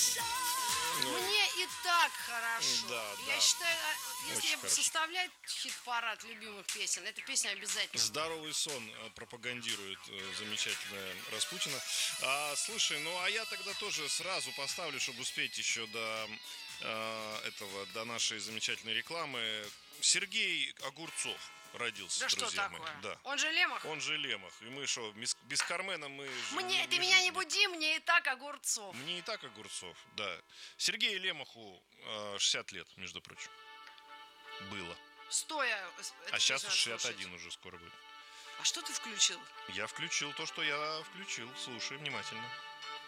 Ну, Мне и так хорошо. да, Я да. считаю, если Очень я буду хорошо. составлять хит-парад любимых песен, эта песня обязательно будет. Здоровый сон пропагандирует замечательная Распутина. Слушай, ну а я тогда тоже сразу поставлю, чтобы успеть еще до до нашей замечательной рекламы. Сергей Огурцов родился, Да что друзья мои. такое? Да. Он же Лемах? Он же Лемах. И мы что, без Кармена мы же Мне, ты не меня не жизни. буди, мне и так Огурцов. Мне и так Огурцов, да. Сергею Лемаху 60 лет, между прочим, было. Стоя. А сейчас 61 уже скоро будет. А что ты включил? Я включил то, что я включил. Слушай внимательно.